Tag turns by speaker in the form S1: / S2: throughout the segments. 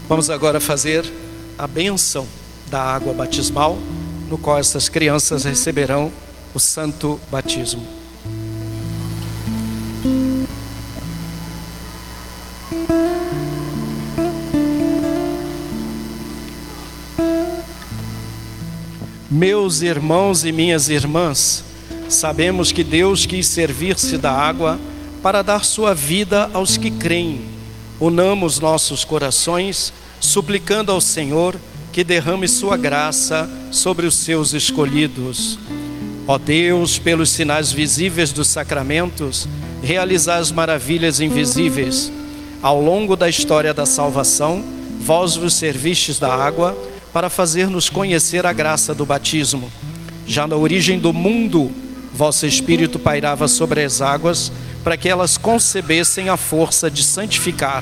S1: Vamos agora fazer a bênção da água batismal, no qual essas crianças receberão o santo batismo. Meus irmãos e minhas irmãs, sabemos que Deus quis servir-se da água para dar sua vida aos que creem. Unamos nossos corações, suplicando ao Senhor que derrame sua graça sobre os seus escolhidos. Ó Deus, pelos sinais visíveis dos sacramentos, realizai as maravilhas invisíveis. Ao longo da história da salvação, vós vos servistes da água para fazer-nos conhecer a graça do batismo. Já na origem do mundo, vosso Espírito pairava sobre as águas, para que elas concebessem a força de santificar.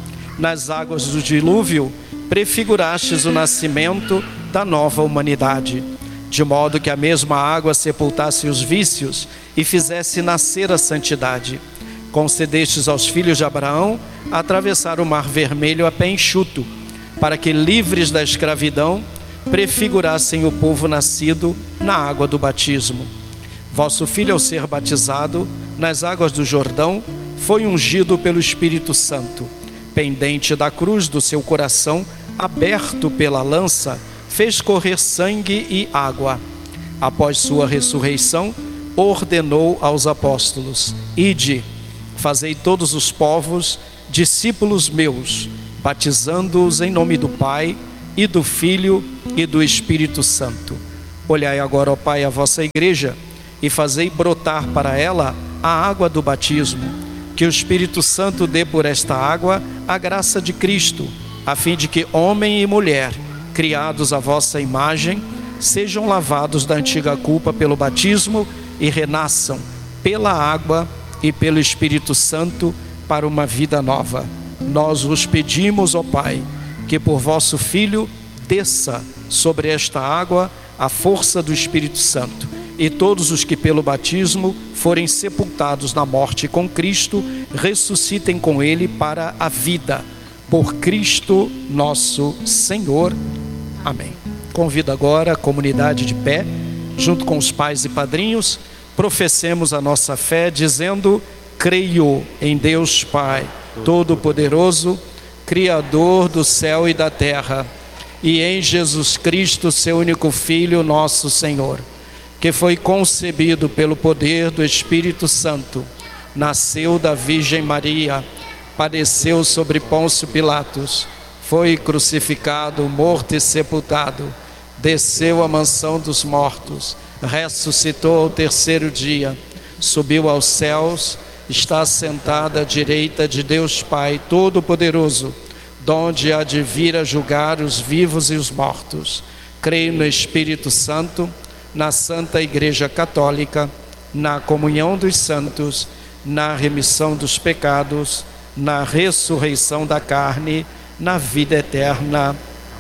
S1: Nas águas do dilúvio, prefigurastes o nascimento da nova humanidade, de modo que a mesma água sepultasse os vícios e fizesse nascer a santidade. Concedestes aos filhos de Abraão atravessar o mar vermelho a pé enxuto, para que, livres da escravidão, prefigurassem o povo nascido na água do batismo. Vosso filho, ao ser batizado nas águas do Jordão, foi ungido pelo Espírito Santo. Pendente da cruz do seu coração, aberto pela lança, fez correr sangue e água. Após sua ressurreição, ordenou aos apóstolos: Ide, fazei todos os povos discípulos meus, batizando-os em nome do Pai, e do Filho, e do Espírito Santo. Olhai agora, ó Pai, a vossa igreja, e fazei brotar para ela a água do batismo. Que o Espírito Santo dê por esta água a graça de Cristo, a fim de que homem e mulher, criados à vossa imagem, sejam lavados da antiga culpa pelo batismo e renasçam pela água e pelo Espírito Santo para uma vida nova. Nós vos pedimos, ó Pai, que por vosso Filho desça sobre esta água a força do Espírito Santo, e todos os que pelo batismo forem sepultados na morte com Cristo, ressuscitem com Ele para a vida. Por Cristo nosso Senhor. Amém. Convido agora a comunidade de pé, junto com os pais e padrinhos, professemos a nossa fé dizendo: creio em Deus Pai Todo-Poderoso, Criador do céu e da terra, e em Jesus Cristo, seu único Filho, nosso Senhor, que foi concebido pelo poder do Espírito Santo, nasceu da Virgem Maria, padeceu sobre Pôncio Pilatos, foi crucificado, morto e sepultado, desceu à mansão dos mortos, ressuscitou ao terceiro dia, subiu aos céus, está sentado à direita de Deus Pai Todo-Poderoso, donde há de vir a julgar os vivos e os mortos. Creio no Espírito Santo, na Santa Igreja Católica, na comunhão dos santos, na remissão dos pecados, na ressurreição da carne, na vida eterna.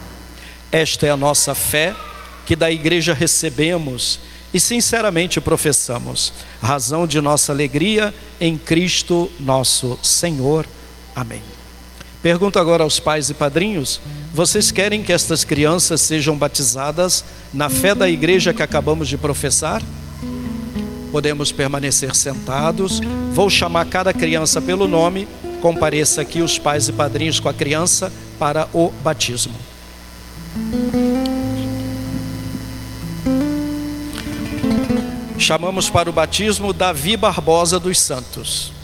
S1: Esta é a nossa fé, que da Igreja recebemos e sinceramente professamos, razão de nossa alegria em Cristo nosso Senhor. Amém. Pergunto agora aos pais e padrinhos: vocês querem que estas crianças sejam batizadas na fé da igreja que acabamos de professar? Podemos permanecer sentados. Vou chamar cada criança pelo nome. Compareça aqui os pais e padrinhos com a criança para o batismo. Chamamos para o batismo Davi Barbosa dos Santos.